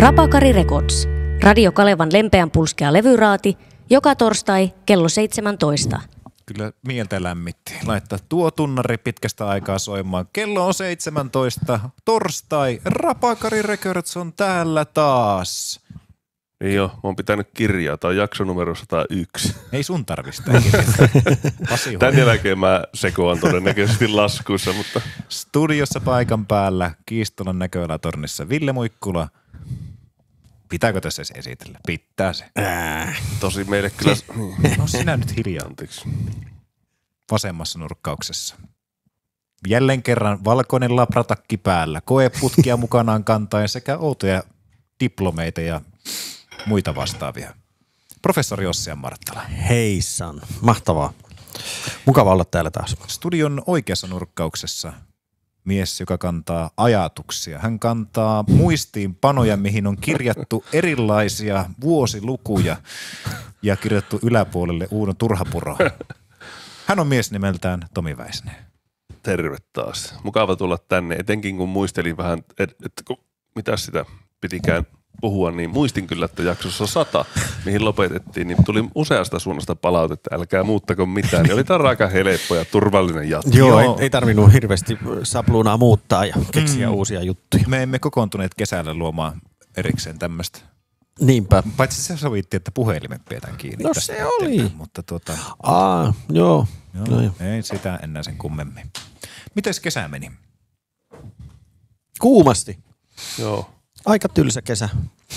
Rapakari Records. Radio Kalevan lempeän pulskea levyraati, joka torstai kello 17. Kyllä mieltä lämmitti. Laittaa tuo tunnari pitkästä aikaa soimaan. Kello on 17. Torstai. Rapakari Records on täällä taas. Niin joo, mä oon pitänyt kirjaa. Tää on jakso numero 101. Ei sun tarvitse sitä kirjaa. Tän jälkeen mä sekoan todennäköisesti laskuissa, mutta... Studiossa paikan päällä Kiistolan näköalatornissa Ville Muikkula. Pitääkö tässä edes esitellä? Pitää se. Tosi meille kyllä... No sinä nyt hiljaa. Anteeksi. Vasemmassa nurkkauksessa. Jälleen kerran valkoinen labratakki päällä, koeputkia mukanaan kantaen sekä outoja diplomeita ja muita vastaavia. Professori Ossi Marttala. Heissan. Mahtavaa. Mukava olla täällä taas. Studion oikeassa nurkkauksessa mies, joka kantaa ajatuksia. Hän kantaa muistiinpanoja, mihin on kirjattu erilaisia vuosilukuja ja kirjattu yläpuolelle Uuno Turhapuro. Hän on mies nimeltään Tomi Väisnen. Terve taas. Mukava tulla tänne, etenkin kun muistelin vähän, että mitä sitä pitikään puhua, niin muistin kyllä, että jaksossa 100, mihin lopetettiin, niin tuli useasta suunnasta palautetta, älkää muuttako mitään. Niin oli tämä aika helppo ja turvallinen jatko. Joo, ei tarvinnut hirveästi sapluunaa muuttaa ja keksiä uusia juttuja. Me emme kokoontuneet kesällä luomaan erikseen tämmöistä. Niinpä. Paitsi se sovittiin, että puhelimet pidetään kiinni. No tästä se oli. Mutta Joo. No, ei sitä enää sen kummemmin. Mites kesä meni? Kuumasti. Joo. Aika tylsä kesä.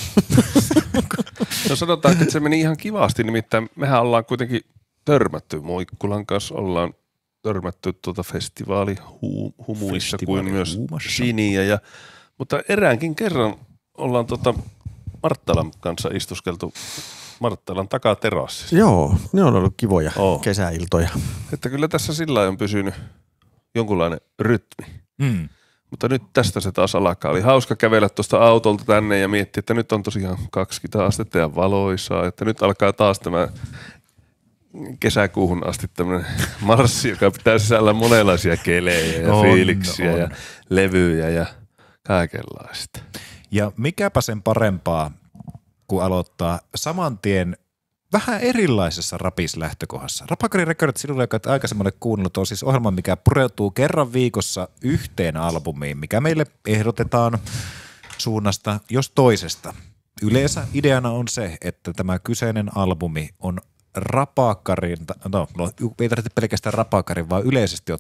No sanotaan, että se meni ihan kivasti, nimittäin mehän ollaan kuitenkin törmätty Muikkulan kanssa, ollaan törmätty festivaalihumuissa kuin myös Siniä. Mutta eräänkin kerran ollaan Marttalan kanssa istuskeltu Marttalan takaterassissa. Joo, ne on ollut kivoja kesäiltoja. Että kyllä tässä sillä on pysynyt jonkunlainen rytmi. Mutta nyt tästä se taas alkaa. Oli hauska kävellä tuosta autolta tänne ja miettiä, että nyt on tosiaan 20 astetta ja valoisaa. Että nyt alkaa taas tämä kesäkuuhun asti tämmöinen marssi, joka pitää sisällä monenlaisia kelejä ja fiiliksiä ja levyjä ja kaikenlaista. Ja mikäpä sen parempaa, kun aloittaa saman tien vähän erilaisessa rapislähtökohdassa. Rapakari Records sinulle, joka aikaisemmin kuunnellut, on siis ohjelma, mikä pureutuu kerran viikossa yhteen albumiin, mikä meille ehdotetaan suunnasta jos toisesta. Yleensä ideana on se, että tämä kyseinen albumi on Rapakarin, ei tarvitse pelkästään Rapakarin, vaan yleisesti